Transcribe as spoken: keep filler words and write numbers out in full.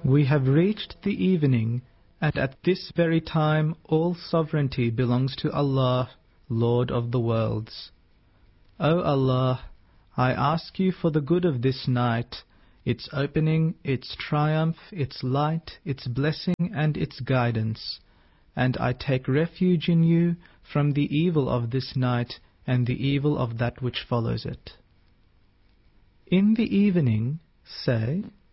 We have reached the evening, and at this very time all sovereignty belongs to Allah, Lord of the worlds. O Allah, I ask you for the good of this night, its opening, its triumph, its light, its blessing and its guidance, and I take refuge in you from the evil of this night and the evil of that which follows it. In the evening, say,